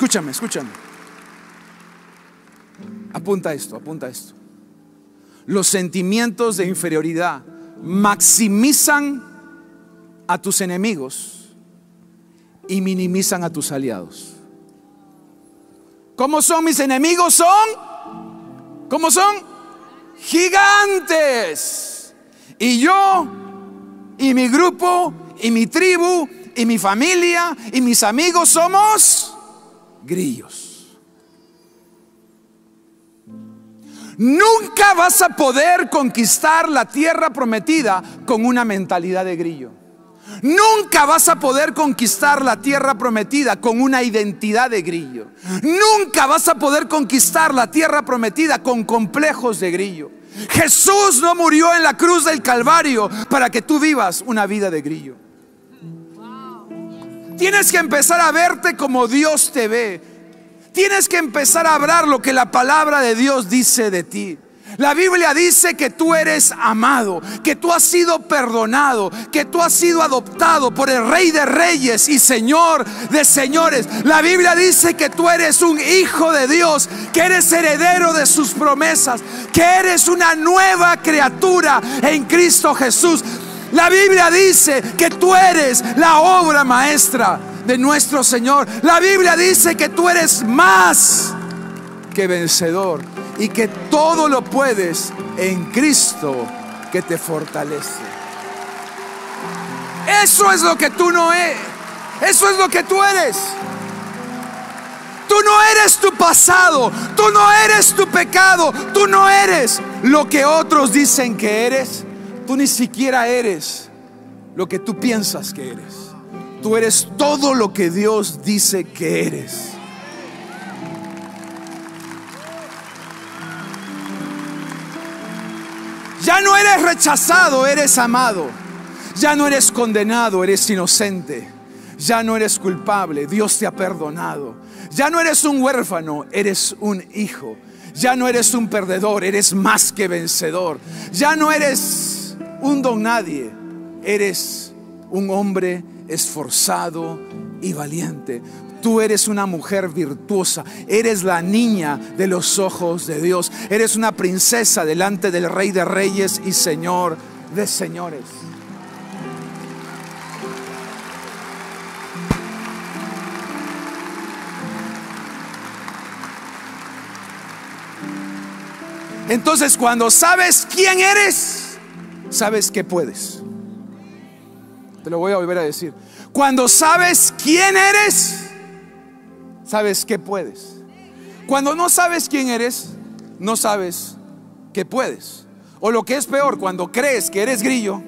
escúchame. Apunta esto. Los sentimientos de inferioridad maximizan a tus enemigos y minimizan a tus aliados. ¿Cómo son mis enemigos? ¿Cómo son? Gigantes. Y yo, y mi grupo, y mi tribu, y mi familia, y mis amigos somos grillos. Nunca vas a poder conquistar la tierra prometida con una mentalidad de grillo. Nunca vas a poder conquistar la tierra prometida con una identidad de grillo. Nunca vas a poder conquistar la tierra prometida con complejos de grillo. Jesús no murió en la cruz del Calvario para que tú vivas una vida de grillo. Tienes que empezar a verte como Dios te ve. Tienes que empezar a hablar lo que la palabra de Dios dice de ti. La Biblia dice que tú eres amado, que tú has sido perdonado, que tú has sido adoptado por el Rey de Reyes y Señor de Señores. La Biblia dice que tú eres un hijo de Dios, que eres heredero de sus promesas, que eres una nueva criatura en Cristo Jesús. La Biblia dice que tú eres la obra maestra de nuestro Señor. La Biblia dice que tú eres más que vencedor y que todo lo puedes en Cristo que te fortalece. Eso es lo que tú no eres. Eso es lo que tú eres. Tú no eres tu pasado. Tú no eres tu pecado. Tú no eres lo que otros dicen que eres. Tú ni siquiera eres lo que tú piensas que eres. Tú eres todo lo que Dios dice que eres. Ya no eres rechazado, eres amado. Ya no eres condenado, eres inocente. Ya no eres culpable, Dios te ha perdonado. Ya no eres un huérfano, eres un hijo. Ya no eres un perdedor, eres más que vencedor. Ya no eres un don nadie, eres un hombre esforzado y valiente. Tú eres una mujer virtuosa. Eres la niña de los ojos de Dios. Eres una princesa delante del Rey de Reyes y Señor de Señores. Entonces, cuando sabes quién eres, sabes que puedes. Te lo voy a volver a decir. Cuando sabes quién eres, sabes que puedes. Cuando no sabes quién eres, no sabes que puedes. O lo que es peor, cuando crees que eres grillo,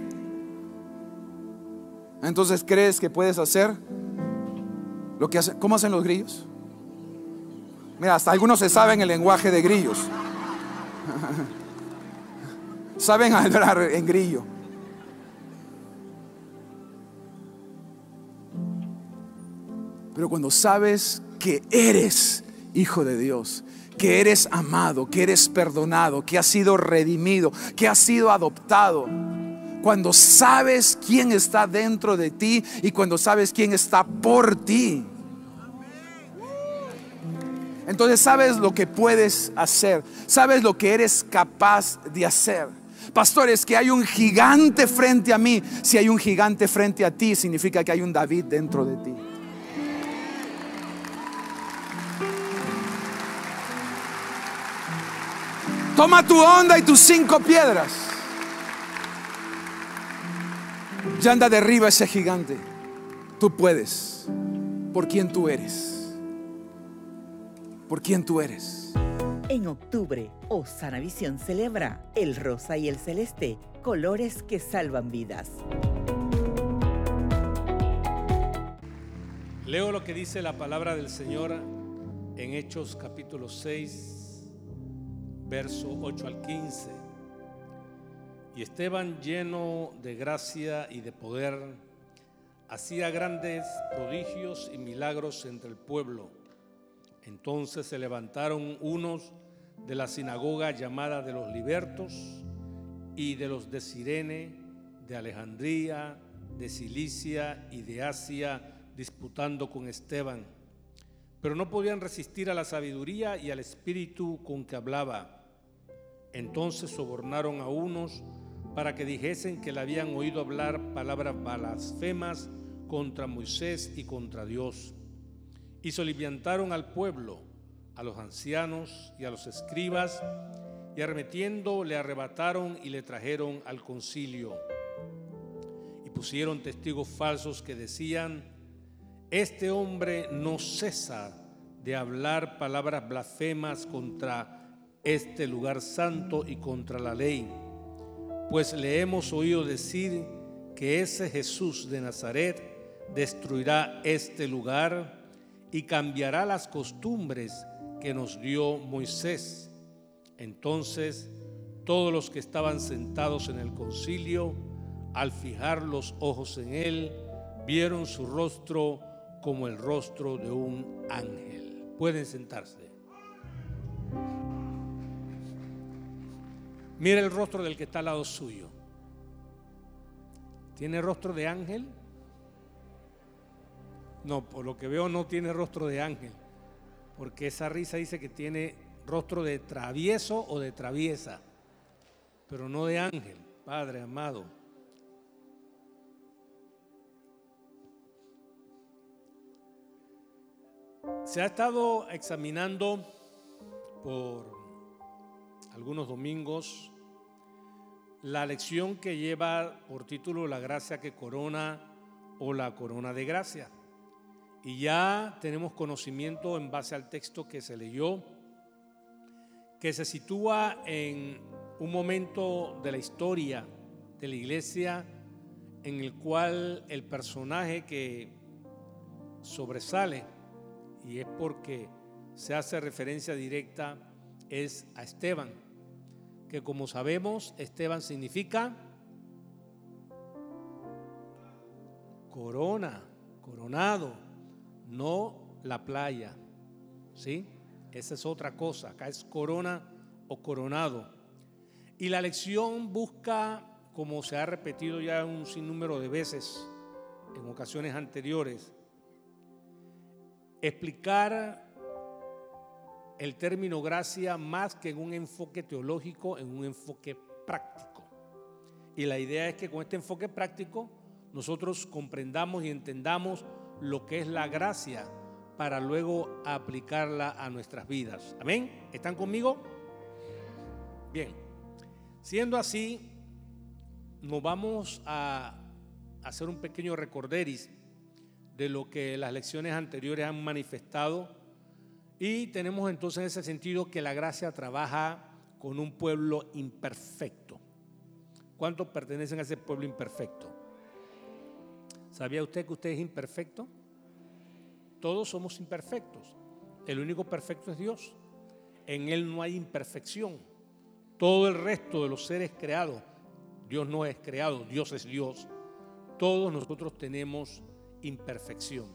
entonces crees que puedes hacer lo que hacen. ¿Cómo hacen los grillos? Mira, hasta algunos se saben el lenguaje de grillos. Saben hablar en grillo. Pero cuando sabes que eres hijo de Dios, que eres amado, que eres perdonado, que has sido redimido, que has sido adoptado, cuando sabes quién está dentro de ti y cuando sabes quién está por ti, entonces sabes lo que puedes hacer, sabes lo que eres capaz de hacer. Pastores, que hay un gigante frente a mí. Si hay un gigante frente a ti, significa que hay un David dentro de ti. Toma tu onda y tus 5 piedras. Ya anda derriba ese gigante. Tú puedes. Por quien tú eres. Por quien tú eres. En octubre, Osana Visión celebra el rosa y el celeste, colores que salvan vidas. Leo lo que dice la palabra del Señor en Hechos capítulo 6, verso 8 al 15. Y Esteban, lleno de gracia y de poder, hacía grandes prodigios y milagros entre el pueblo. Entonces se levantaron unos de la sinagoga llamada de los libertos y de los de Cirene, de Alejandría, de Cilicia y de Asia, disputando con Esteban. pero no podían resistir a la sabiduría y al espíritu con que hablaba. Entonces sobornaron a unos para que dijesen que le habían oído hablar palabras blasfemas contra Moisés y contra Dios. Y soliviantaron al pueblo, a los ancianos y a los escribas, y arremetiendo le arrebataron y le trajeron al concilio. Y pusieron testigos falsos que decían: este hombre no cesa de hablar palabras blasfemas contra este lugar santo y contra la ley. Pues le hemos oído decir que ese Jesús de Nazaret destruirá este lugar y cambiará las costumbres que nos dio Moisés. Entonces todos los que estaban sentados en el concilio, al fijar los ojos en él, vieron su rostro como el rostro de un ángel. Pueden sentarse. Mira el rostro del que está al lado suyo. ¿Tiene rostro de ángel? No, por lo que veo no tiene rostro de ángel, porque esa risa dice que tiene rostro de travieso o de traviesa, pero no de ángel. Padre amado, se ha estado examinando por algunos domingos la lección que lleva por título La gracia que corona o la corona de gracia. Y ya tenemos conocimiento en base al texto que se leyó, que se sitúa en un momento de la historia de la iglesia en el cual el personaje que sobresale, y es porque se hace referencia directa, es a Esteban, que como sabemos, Esteban significa corona, coronado, no la playa, ¿sí? Esa es otra cosa, acá es corona o coronado. Y la lección busca, como se ha repetido ya un sinnúmero de veces en ocasiones anteriores, explicar el término gracia más que en un enfoque teológico, en un enfoque práctico. Y la idea es que con este enfoque práctico nosotros comprendamos y entendamos lo que es la gracia para luego aplicarla a nuestras vidas. ¿Amén? ¿Están conmigo? Bien. Siendo así, nos vamos a hacer un pequeño recorderis de lo que las lecciones anteriores han manifestado, y tenemos entonces en ese sentido que la gracia trabaja con un pueblo imperfecto. ¿Cuántos pertenecen a ese pueblo imperfecto? ¿Sabía usted que usted es imperfecto? Todos somos imperfectos. El único perfecto es Dios. En Él no hay imperfección. Todo el resto de los seres creados, Dios no es creado, Dios es Dios. Todos nosotros tenemos imperfección.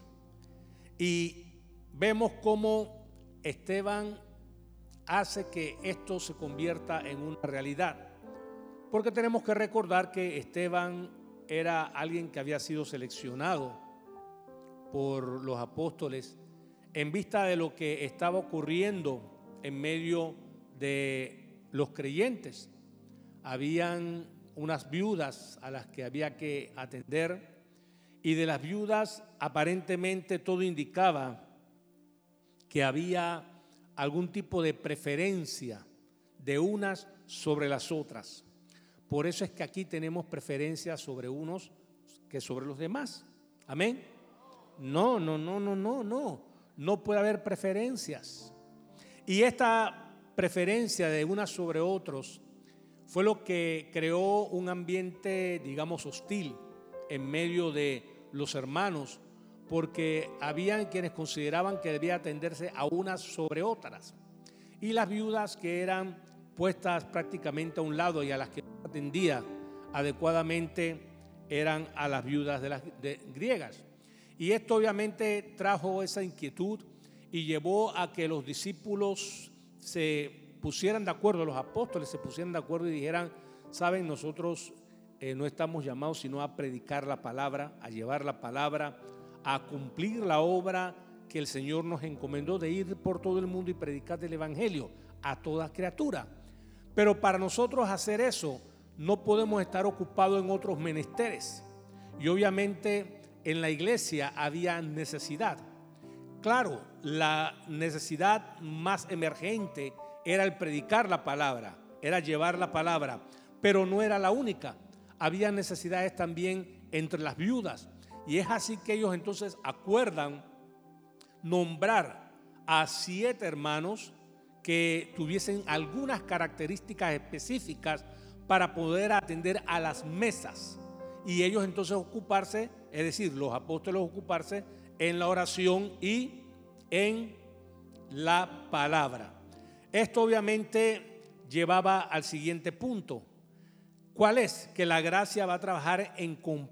Y vemos cómo Esteban hace que esto se convierta en una realidad. Porque tenemos que recordar que Esteban era alguien que había sido seleccionado por los apóstoles en vista de lo que estaba ocurriendo en medio de los creyentes. Habían unas viudas a las que había que atender, y de las viudas aparentemente todo indicaba que había algún tipo de preferencia de unas sobre las otras. Por eso es que aquí tenemos preferencia sobre unos que sobre los demás. Amén. No puede haber preferencias. Y esta preferencia de unas sobre otros fue lo que creó un ambiente, digamos, hostil en medio de los hermanos, porque habían quienes consideraban que debía atenderse a unas sobre otras, y las viudas que eran puestas prácticamente a un lado y a las que atendía adecuadamente eran a las viudas de griegas. Y esto obviamente trajo esa inquietud y llevó a que los discípulos se pusieran de acuerdo, los apóstoles se pusieran de acuerdo y dijeran: saben, nosotros no estamos llamados sino a predicar la palabra, a llevar la palabra, a cumplir la obra que el Señor nos encomendó de ir por todo el mundo y predicar del Evangelio a toda criatura. Pero para nosotros hacer eso, no podemos estar ocupados en otros menesteres. Y obviamente en la iglesia había necesidad. Claro, la necesidad más emergente era el predicar la palabra, era llevar la palabra, pero no era la única. Había necesidades también entre las viudas, y es así que ellos entonces acuerdan nombrar a 7 hermanos que tuviesen algunas características específicas para poder atender a las mesas, y ellos entonces ocuparse, es decir, los apóstoles ocuparse en la oración y en la palabra. Esto obviamente llevaba al siguiente punto. ¿Cuál es? Que la gracia va a trabajar en